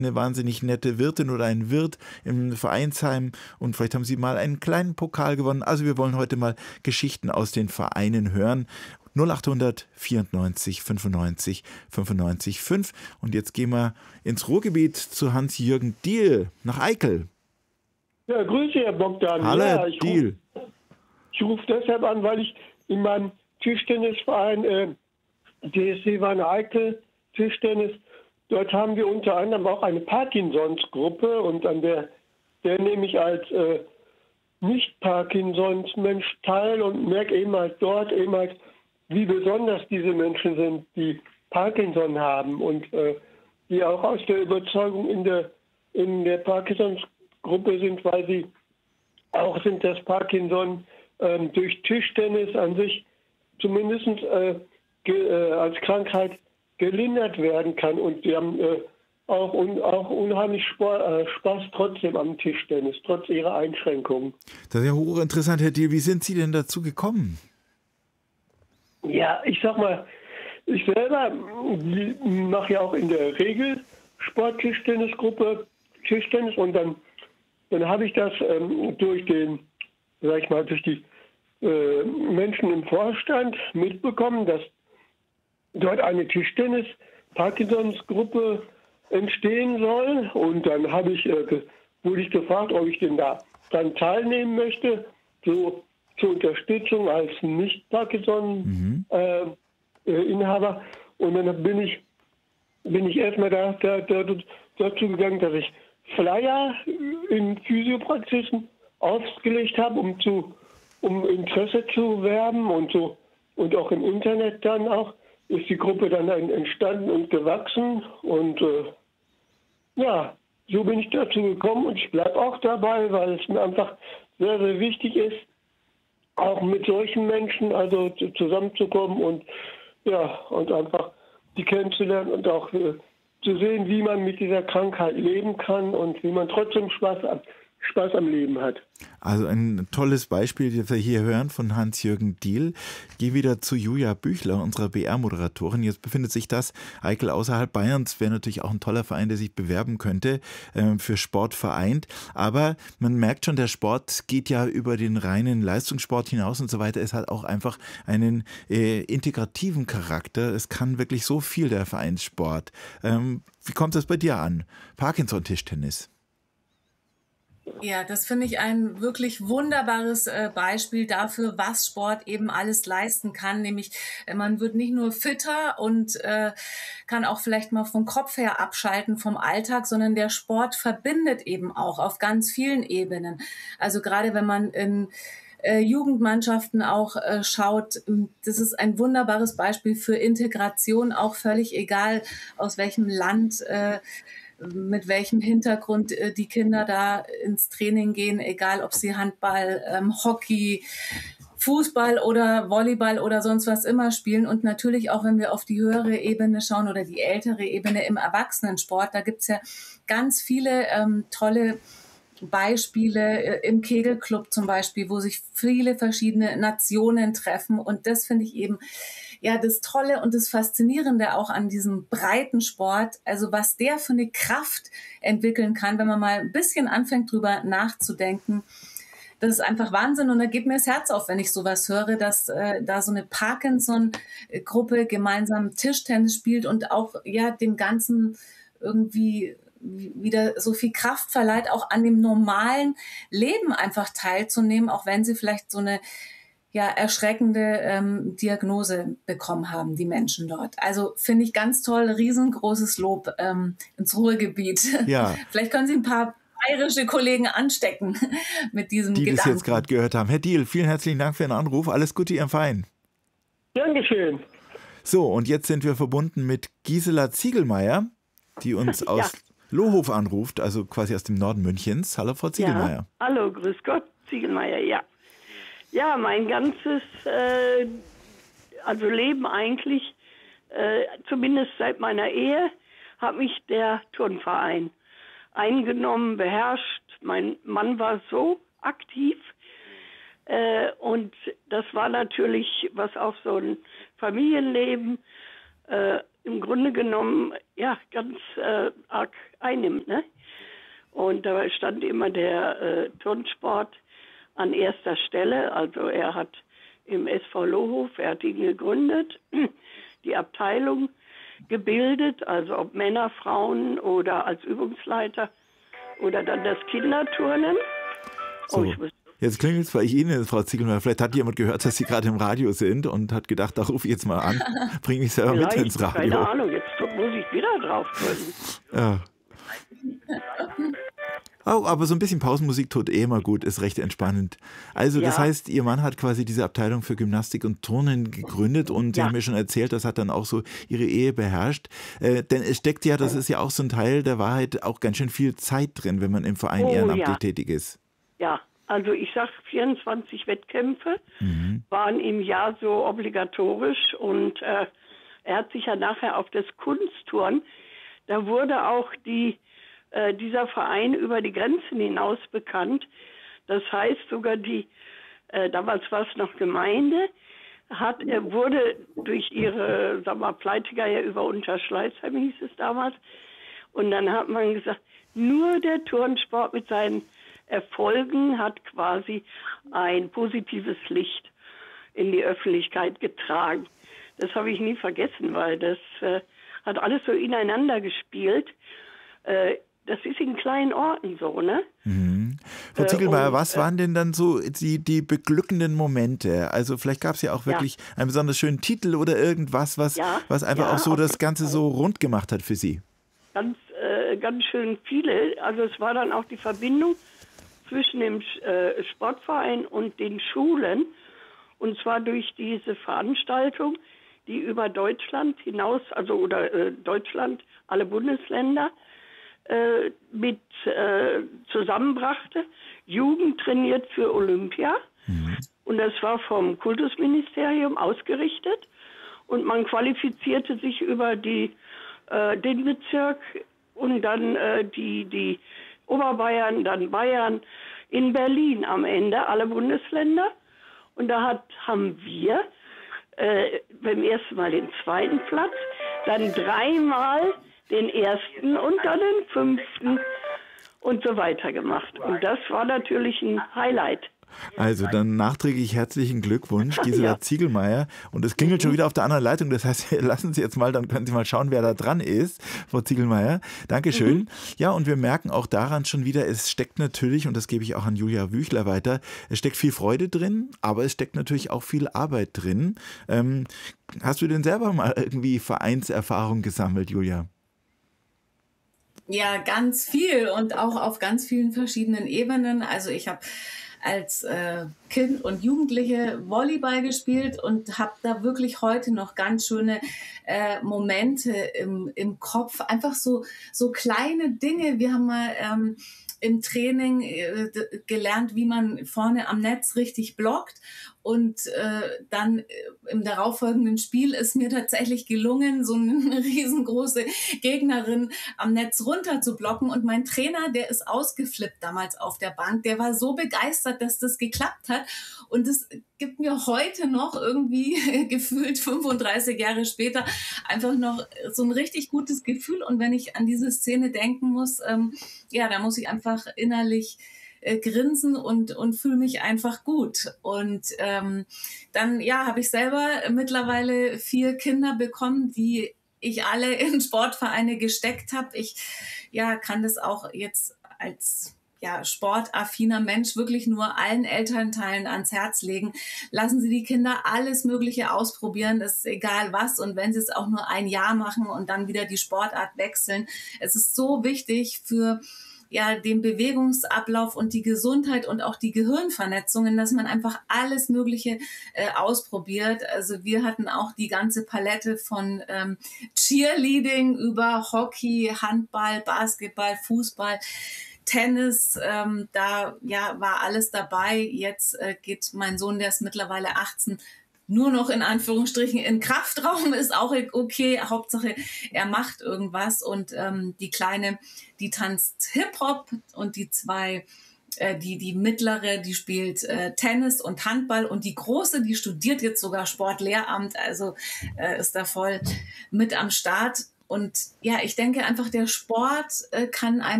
eine wahnsinnig nette Wirtin oder ein Wirt im Vereinsheim und vielleicht haben Sie mal einen kleinen Pokal gewonnen. Also wir wollen heute mal Geschichten aus den Vereinen hören. 0800 94 95 95 5. Und jetzt gehen wir ins Ruhrgebiet zu Hans-Jürgen Diehl nach Eickel. Ja, grüße, Herr Bogdan. Hallo, ja, Diehl. Ich rufe deshalb an, weil ich in meinem Tischtennisverein DSC Wanne Eickel Tischtennis, dort haben wir unter anderem auch eine Parkinsons-Gruppe und an der nehme ich als Nicht-Parkinsons-Mensch teil und merke eben halt dort eben halt, wie besonders diese Menschen sind, die Parkinson haben und die auch aus der Überzeugung in der Parkinsons-Gruppe sind, weil sie auch sind, dass Parkinson durch Tischtennis an sich zumindest als Krankheit gelindert werden kann. Und die haben auch unheimlich Spaß trotzdem am Tischtennis, trotz ihrer Einschränkungen. Das ist ja hochinteressant, Herr Diehl. Wie sind Sie denn dazu gekommen? Ja, ich sag mal, ich selber mache ja auch in der Regel Sport-Tischtennisgruppe Tischtennis und dann habe ich das durch die Menschen im Vorstand mitbekommen, dass dort eine Tischtennis-Parkinsons-Gruppe entstehen soll. Und dann wurde ich gefragt, ob ich denn da dann teilnehmen möchte, so zur Unterstützung als Nicht-Parkinson-Inhaber. Und dann bin ich erstmal dazu gegangen, dass ich Flyer in Physiopraxisen ausgelegt habe, um Interesse zu werben und so. Und auch im Internet dann auch ist die Gruppe dann entstanden und gewachsen. Und so bin ich dazu gekommen und ich bleibe auch dabei, weil es mir einfach sehr, sehr wichtig ist, auch mit solchen Menschen also zusammenzukommen und einfach die kennenzulernen und auch zu sehen, wie man mit dieser Krankheit leben kann und wie man trotzdem Spaß am Leben hat. Also ein tolles Beispiel, das wir hier hören von Hans-Jürgen Diehl. Ich gehe wieder zu Julia Büchler, unserer BR-Moderatorin. Jetzt befindet sich das Eickel außerhalb Bayerns. Wäre natürlich auch ein toller Verein, der sich bewerben könnte für Sport vereint. Aber man merkt schon, der Sport geht ja über den reinen Leistungssport hinaus und so weiter. Es hat auch einfach einen integrativen Charakter. Es kann wirklich so viel, der Vereinssport. Wie kommt das bei dir an? Parkinson-Tischtennis. Ja, das finde ich ein wirklich wunderbares Beispiel dafür, was Sport eben alles leisten kann. Nämlich, man wird nicht nur fitter und kann auch vielleicht mal vom Kopf her abschalten vom Alltag, sondern der Sport verbindet eben auch auf ganz vielen Ebenen. Also gerade wenn man in Jugendmannschaften auch schaut, das ist ein wunderbares Beispiel für Integration, auch völlig egal aus welchem Land mit welchem Hintergrund die Kinder da ins Training gehen, egal ob sie Handball, Hockey, Fußball oder Volleyball oder sonst was immer spielen. Und natürlich auch, wenn wir auf die höhere Ebene schauen oder die ältere Ebene im Erwachsenensport, da gibt's ja ganz viele tolle Beispiele im Kegelclub zum Beispiel, wo sich viele verschiedene Nationen treffen. Und das finde ich eben ja das Tolle und das Faszinierende auch an diesem breiten Sport. Also was der für eine Kraft entwickeln kann, wenn man mal ein bisschen anfängt drüber nachzudenken. Das ist einfach Wahnsinn und da geht mir das Herz auf, wenn ich sowas höre, dass da so eine Parkinson-Gruppe gemeinsam Tischtennis spielt und auch ja dem Ganzen irgendwie wieder so viel Kraft verleiht, auch an dem normalen Leben einfach teilzunehmen, auch wenn sie vielleicht so eine erschreckende Diagnose bekommen haben, die Menschen dort. Also finde ich ganz toll, riesengroßes Lob ins Ruhrgebiet. Ja. Vielleicht können Sie ein paar bayerische Kollegen anstecken mit diesem die Gedanken. Das jetzt gerade gehört haben. Herr Diehl, vielen herzlichen Dank für den Anruf. Alles Gute Ihrem Verein. Dankeschön. So, und jetzt sind wir verbunden mit Gisela Ziegelmeier, die uns aus Lohof anruft, also quasi aus dem Norden Münchens. Hallo, Frau Ziegelmeier. Ja. Hallo, grüß Gott, Ziegelmeier, ja. Ja, mein ganzes Leben eigentlich, zumindest seit meiner Ehe, hat mich der Turnverein eingenommen, beherrscht. Mein Mann war so aktiv und das war natürlich, was auch so ein Familienleben im Grunde genommen ja ganz arg einnimmt. Ne? Und dabei stand immer der Turnsport an erster Stelle. Also er hat im SV Lohof, er hat ihn gegründet, die Abteilung gebildet, also ob Männer, Frauen oder als Übungsleiter oder dann das Kinderturnen. So. Jetzt klingelt es bei Ihnen, Frau Ziegelmeier. Vielleicht hat jemand gehört, dass Sie gerade im Radio sind und hat gedacht, da rufe ich jetzt mal an, bringe mich selber mit ins Radio. Keine Ahnung, jetzt muss ich wieder drauf drücken. Ja. Oh, aber so ein bisschen Pausenmusik tut eh immer gut, ist recht entspannend. Also das heißt, Ihr Mann hat quasi diese Abteilung für Gymnastik und Turnen gegründet und Sie haben mir schon erzählt, das hat dann auch so Ihre Ehe beherrscht. Denn es steckt ja, das ist ja auch so ein Teil der Wahrheit, auch ganz schön viel Zeit drin, wenn man im Verein ehrenamtlich tätig ist. Ja, also ich sag 24 Wettkämpfe waren im Jahr so obligatorisch und er hat sich ja nachher auf das Kunstturnen, da wurde auch dieser Verein über die Grenzen hinaus bekannt. Das heißt, sogar damals war es noch Gemeinde, wurde durch ihre, sag mal, Pleitegeier über Unterschleißheim hieß es damals. Und dann hat man gesagt, nur der Turnsport mit seinen Erfolgen hat quasi ein positives Licht in die Öffentlichkeit getragen. Das habe ich nie vergessen, weil das hat alles so ineinander gespielt. Das ist in kleinen Orten so, ne? Frau Ziegelmeier, was waren denn dann so die beglückenden Momente? Also vielleicht gab es ja auch wirklich einen besonders schönen Titel oder irgendwas, was einfach auch so das Ganze so rund gemacht hat für Sie. Ganz schön viele. Also es war dann auch die Verbindung zwischen dem Sportverein und den Schulen. Und zwar durch diese Veranstaltung, die über Deutschland hinaus, also oder Deutschland, alle Bundesländer, mit zusammenbrachte. Jugend trainiert für Olympia. Und das war vom Kultusministerium ausgerichtet. Und man qualifizierte sich über den Bezirk und dann die Oberbayern, dann Bayern, in Berlin am Ende, alle Bundesländer. Und da haben wir beim ersten Mal den zweiten Platz, dann 3-mal den ersten und dann den 5. und so weiter gemacht. Und das war natürlich ein Highlight. Also dann nachträglich herzlichen Glückwunsch, Gisela Ziegelmeier. Und es klingelt schon wieder auf der anderen Leitung. Das heißt, lassen Sie jetzt mal, dann können Sie mal schauen, wer da dran ist, Frau Ziegelmeier. Dankeschön. Ja, und wir merken auch daran schon wieder, es steckt natürlich, und das gebe ich auch an Julia Büchler weiter, es steckt viel Freude drin, aber es steckt natürlich auch viel Arbeit drin. Hast du denn selber mal irgendwie Vereinserfahrung gesammelt, Julia? Ja, ganz viel und auch auf ganz vielen verschiedenen Ebenen. Also ich habe als Kind und Jugendliche Volleyball gespielt und habe da wirklich heute noch ganz schöne Momente im Kopf. Einfach so kleine Dinge. Wir haben mal im Training gelernt, wie man vorne am Netz richtig blockt. Und dann im darauffolgenden Spiel ist mir tatsächlich gelungen, so eine riesengroße Gegnerin am Netz runter zu blocken. Und mein Trainer, der ist ausgeflippt damals auf der Bank, der war so begeistert, dass das geklappt hat. Und das gibt mir heute noch irgendwie gefühlt 35 Jahre später einfach noch so ein richtig gutes Gefühl. Und wenn ich an diese Szene denken muss, da muss ich einfach innerlich grinsen und fühle mich einfach gut. Und dann habe ich selber mittlerweile 4 Kinder bekommen, die ich alle in Sportvereine gesteckt habe. Ich kann das auch jetzt als sportaffiner Mensch wirklich nur allen Elternteilen ans Herz legen. Lassen Sie die Kinder alles Mögliche ausprobieren, das ist egal was. Und wenn sie es auch nur ein Jahr machen und dann wieder die Sportart wechseln, es ist so wichtig für den Bewegungsablauf und die Gesundheit und auch die Gehirnvernetzungen, dass man einfach alles Mögliche ausprobiert. Also wir hatten auch die ganze Palette von Cheerleading über Hockey, Handball, Basketball, Fußball, Tennis, da war alles dabei. Jetzt geht mein Sohn, der ist mittlerweile 18, nur noch in Anführungsstrichen in Kraftraum, ist auch okay. Hauptsache, er macht irgendwas. Und die Kleine, die tanzt Hip-Hop und die 2 Die mittlere, die spielt Tennis und Handball und die große, die studiert jetzt sogar Sportlehramt, also ist da voll mit am Start. Und ja, ich denke einfach, der Sport kann einem